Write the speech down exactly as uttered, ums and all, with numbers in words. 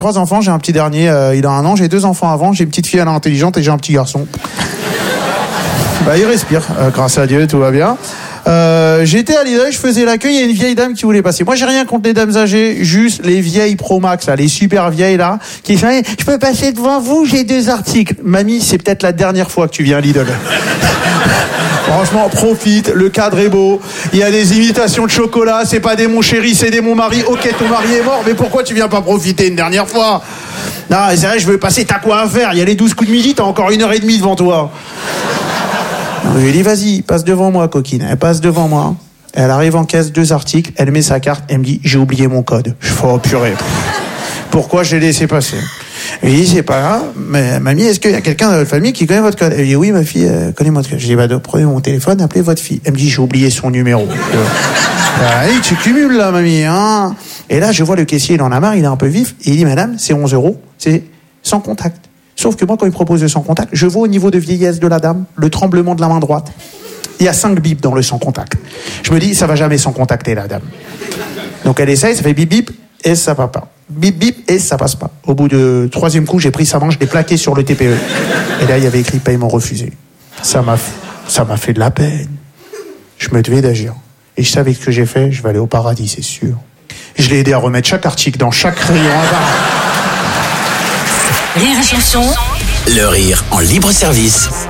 Trois enfants, j'ai un petit dernier, euh, il a un an, j'ai deux enfants avant, j'ai une petite fille, elle est intelligente et j'ai un petit garçon. Bah, il respire, euh, grâce à Dieu, tout va bien. Euh, j'étais à Lidl, je faisais l'accueil, il y a une vieille dame qui voulait passer. Moi, j'ai rien contre les dames âgées, juste les vieilles Pro Max, là, les super vieilles, là, qui disent, je peux passer devant vous, j'ai deux articles. Mamie, c'est peut-être la dernière fois que tu viens à Lidl. Franchement, profite, le cadre est beau, il y a des imitations de chocolat, c'est pas des mon chéri, c'est des mon mari. Ok, ton mari est mort, mais pourquoi tu viens pas profiter une dernière fois? Non, c'est vrai, je veux passer, t'as quoi à faire? Il y a les douze coups de midi, t'as encore une heure et demie devant toi. Je lui ai dit, vas-y, passe devant moi, coquine. Elle passe devant moi. Elle arrive en caisse, deux articles, elle met sa carte, elle me dit, j'ai oublié mon code. Je fais, oh purée. Pourquoi je l'ai laissé passer? Je lui ai dit, c'est pas grave, mais mamie, est-ce qu'il y a quelqu'un dans votre famille qui connaît votre code? Elle me dit, oui, ma fille euh, connaît votre code. Je lui ai dit, bah, prenez mon téléphone, appelez votre fille. Elle me dit, j'ai oublié son numéro. Allez, tu cumules là, mamie, hein. Et là, je vois le caissier, il en a marre, il est un peu vif, et il dit, madame, c'est onze euros, c'est sans contact. Sauf que moi, quand il propose le sans contact, je vois au niveau de vieillesse de la dame, le tremblement de la main droite. Il y a cinq bips dans le sans contact. Je me dis, ça va jamais sans contacter la dame. Donc elle essaye, ça fait bip bip, et ça va pas. Bip bip, et ça passe pas. Au bout de troisième coup, j'ai pris sa main, je l'ai plaqué sur le T P E. Et là, il y avait écrit paiement refusé. Ça m'a, ça m'a fait de la peine. Je me devais d'agir. Et je savais que ce que j'ai fait, je vais aller au paradis, c'est sûr. Et je l'ai aidé à remettre chaque article dans chaque rayon. Rire et chanson. Le rire en libre service.